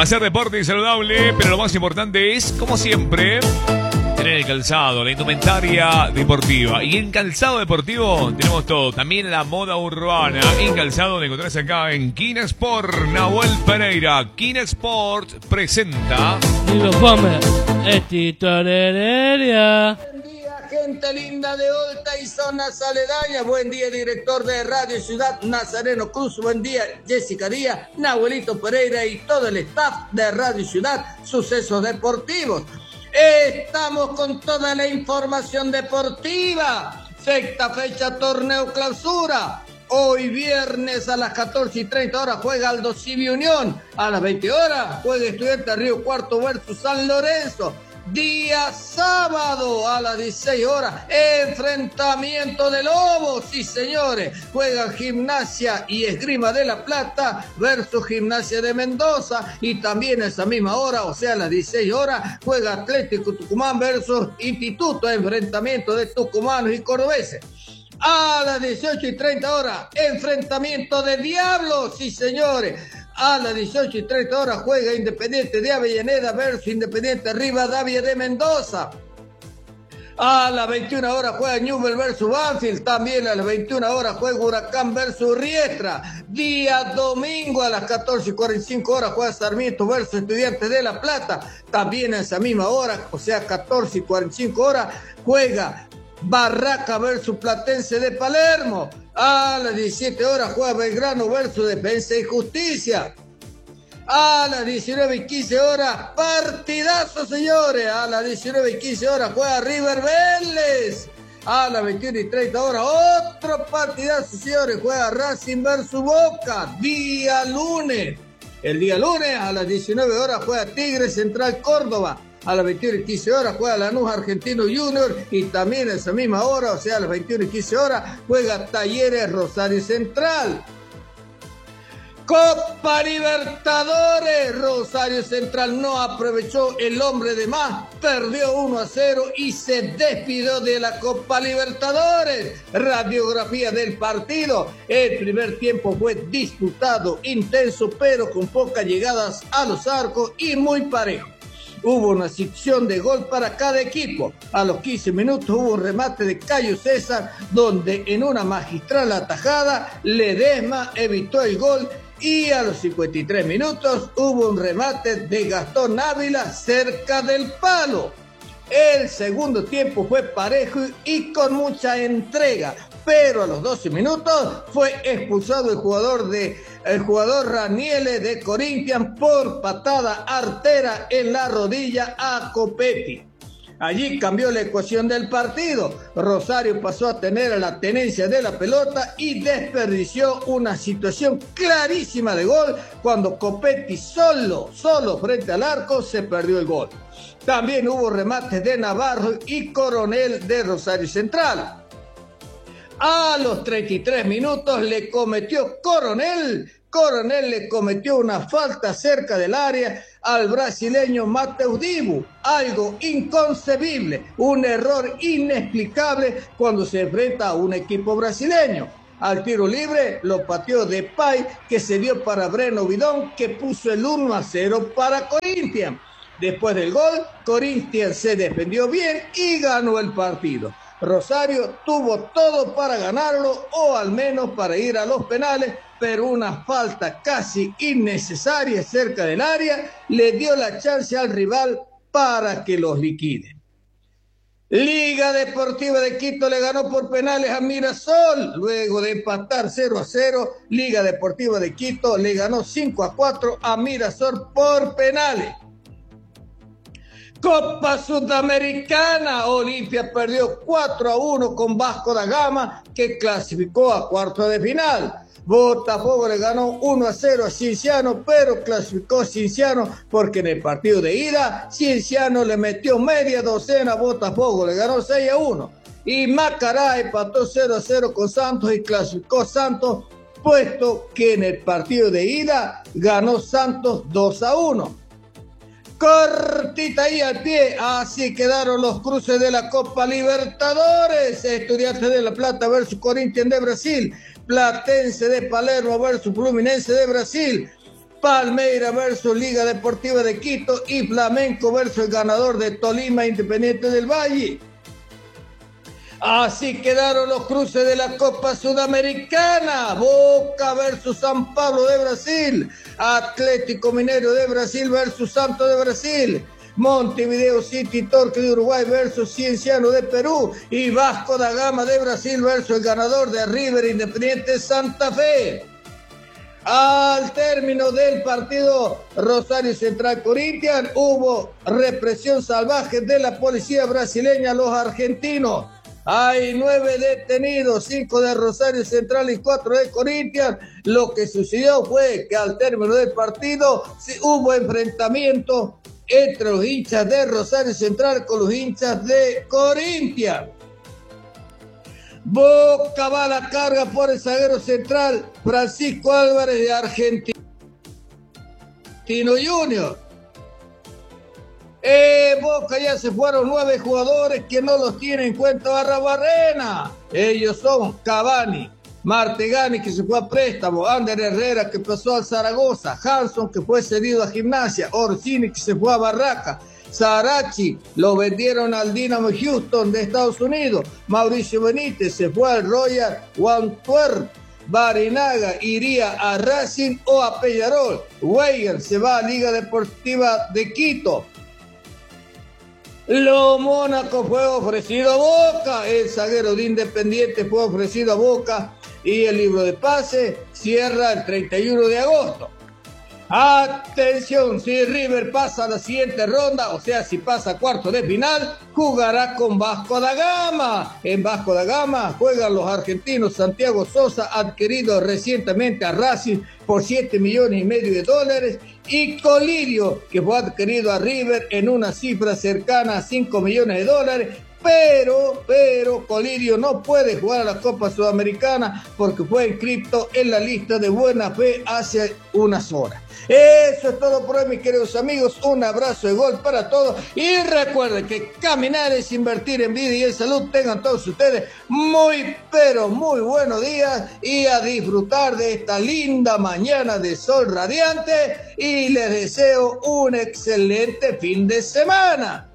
Hacer deporte y saludable, pero lo más importante es, como siempre, tener el calzado, la indumentaria deportiva. Y en calzado deportivo tenemos todo. También la moda urbana. En calzado lo encontrás acá en Quina Sport. Nahuel Pereira. Quina Sport presenta. Y los Bomber. Estitorería. Buen día, gente linda de Olta y zonas aledañas. Buen día, director de Radio Ciudad, Nazareno Cruz. Buen día, Jessica Díaz, Nahuelito Pereira y todo el staff de Radio Ciudad, Sucesos Deportivos. Estamos con toda la información deportiva. Sexta fecha, torneo clausura. Hoy viernes a las 14:30 juega Aldo Civi Unión. A las 20 horas juega Estudiantes Río Cuarto versus San Lorenzo. Día sábado a las 16 horas, enfrentamiento de Lobos, sí señores, juegan Gimnasia y Esgrima de La Plata versus Gimnasia de Mendoza, y también a esa misma hora, o sea a las 16 horas, juega Atlético Tucumán versus Instituto, enfrentamiento de tucumanos y cordobeses. A las 18:30 enfrentamiento de Diablos, sí señores. A las 18:30 juega Independiente de Avellaneda versus Independiente Rivadavia de Mendoza. A las 21 juega Newell's versus Banfield. También a las 21 juega Huracán versus Riestra. Día domingo a las 14:45 juega Sarmiento versus Estudiantes de La Plata. También a esa misma hora, o sea 14:45 juega Barraca versus Platense de Palermo. A las 17 juega Belgrano versus Defensa y Justicia. A las 19:15 partidazo, señores. A las 19:15 juega River Vélez. A las 21:30 otro partidazo, señores. Juega Racing versus Boca. Día lunes. El día lunes a las 19 juega Tigre Central Córdoba. A las 21:15 juega Lanús Argentino Junior, y también a esa misma hora, o sea a las 21:15 juega Talleres Rosario Central. Copa Libertadores, Rosario Central no aprovechó el hombre de más, perdió 1-0 y se despidió de la Copa Libertadores. Radiografía del partido: el primer tiempo fue disputado, intenso, pero con pocas llegadas a los arcos y muy parejo. Hubo una sección de gol para cada equipo. A los 15 minutos hubo un remate de Cayo César, donde en una magistral atajada Ledesma evitó el gol, y a los 53 minutos hubo un remate de Gastón Ávila cerca del palo. El segundo tiempo fue parejo y con mucha entrega, pero a los 12 minutos fue expulsado el jugador Raniele de Corinthians por patada artera en la rodilla a Copetti. Allí cambió la ecuación del partido. Rosario pasó a tener la tenencia de la pelota y desperdició una situación clarísima de gol cuando Copetti solo frente al arco se perdió el gol. También hubo remates de Navarro y Coronel de Rosario Central. A los 33 minutos le cometió Coronel le cometió una falta cerca del área al brasileño Mateus Dibu, algo inconcebible, un error inexplicable cuando se enfrenta a un equipo brasileño. Al tiro libre lo pateó Depay, que se dio para Breno Bidón, que puso el 1-0 para Corinthians. Después del gol, Corinthians se defendió bien y ganó el partido. Rosario tuvo todo para ganarlo, o al menos para ir a los penales, pero una falta casi innecesaria cerca del área le dio la chance al rival para que los liquide. Liga Deportiva de Quito le ganó por penales a Mirasol. Luego de empatar 0-0, Liga Deportiva de Quito le ganó 5-4 a Mirasol por penales. Copa Sudamericana, Olimpia perdió 4-1 con Vasco da Gama, que clasificó a cuartos de final. Botafogo le ganó 1-0 a Cienciano, pero clasificó Cienciano porque en el partido de ida Cienciano le metió media docena a Botafogo, le ganó 6-1. Y Macará empató 0-0 con Santos y clasificó Santos, puesto que en el partido de ida ganó Santos 2-1. Cortita ahí al pie, así quedaron los cruces de la Copa Libertadores. Estudiantes de La Plata versus Corinthians de Brasil, Platense de Palermo versus Fluminense de Brasil, Palmeiras versus Liga Deportiva de Quito y Flamenco versus el ganador de Tolima Independiente del Valle. Así quedaron los cruces de la Copa Sudamericana. Boca versus San Pablo de Brasil. Atlético Mineiro de Brasil versus Santos de Brasil. Montevideo City Torque de Uruguay versus Cienciano de Perú. Y Vasco da Gama de Brasil versus el ganador de River Independiente Santa Fe. Al término del partido Rosario Central Corinthians, hubo represión salvaje de la policía brasileña a los argentinos. Hay 9 detenidos, 5 de Rosario Central y 4 de Corinthians. Lo que sucedió fue que al término del partido hubo enfrentamiento entre los hinchas de Rosario Central con los hinchas de Corinthians. Boca va a la carga por el zaguero central Francisco Álvarez de Argentino Junior. Boca ya se fueron 9 jugadores que no los tiene en cuenta Barrena. Ellos son Cavani, Martegani, que se fue a préstamo, Ander Herrera, que pasó al Zaragoza, Hanson, que fue cedido a Gimnasia, Orsini, que se fue a Barraca, Sarachi lo vendieron al Dynamo Houston de Estados Unidos, Mauricio Benítez se fue al Royal Antwerp, Barinaga iría a Racing o a Peñarol, Weiger se va a Liga Deportiva de Quito. Lo Mónaco fue ofrecido a Boca, el zaguero de Independiente fue ofrecido a Boca y el libro de pase cierra el 31 de agosto. Atención, si River pasa a la siguiente ronda, o sea, si pasa a cuartos de final, jugará con Vasco da Gama. En Vasco da Gama juegan los argentinos Santiago Sosa, adquirido recientemente a Racing por $7,5 millones, y Colidio, que fue adquirido a River en una cifra cercana a $5 millones. Pero Colidio no puede jugar a la Copa Sudamericana porque fue inscrito en la lista de buena fe hace unas horas. Eso es todo por hoy, mis queridos amigos. Un abrazo de gol para todos. Y recuerden que caminar es invertir en vida y en salud. Tengan todos ustedes muy, pero muy buenos días y a disfrutar de esta linda mañana de sol radiante. Y les deseo un excelente fin de semana.